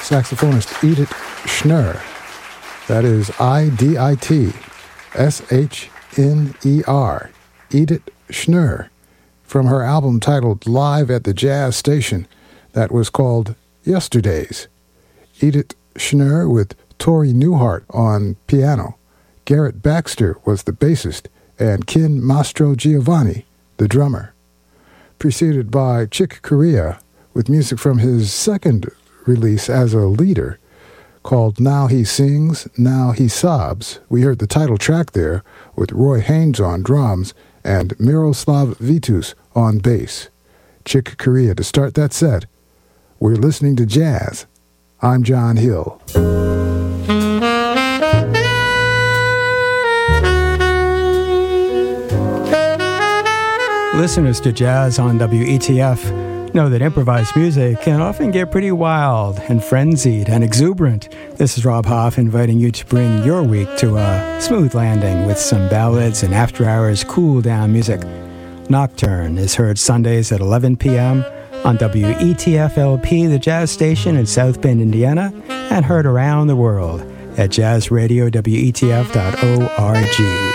saxophonist Edith Schnurr. That is I-D-I-T-S-H-N-E-R. Edith Schnurr, from her album titled Live at the Jazz Station that was called Yesterdays. Edith Schnurr with Tori Newhart on piano. Garrett Baxter was the bassist, and Ken Mastro Giovanni, the drummer. Preceded by Chick Corea with music from his second release as a leader called Now He Sings, Now He Sobs. We heard the title track there with Roy Haynes on drums and Miroslav Vitus on bass. Chick Corea to start that set. We're listening to jazz. I'm John Hill. Listeners to Jazz on WETF know that improvised music can often get pretty wild and frenzied and exuberant. This is Rob Hoff inviting you to bring your week to a smooth landing with some ballads and after-hours cool-down music. Nocturne is heard Sundays at 11 p.m. on WETF-LP, the jazz station in South Bend, Indiana, and heard around the world at jazzradiowetf.org.